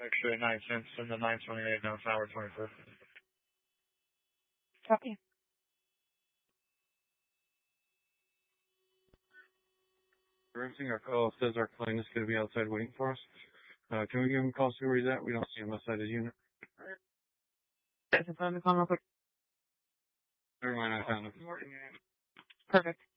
Actually, 9 cents in the 928, now it's hour 24. Copy. Everything our call says our client is going to be outside waiting for us. Can we give him a call, see where he's at? We don't see him outside his unit. Confirm the call real quick. Never mind, I found him. Perfect.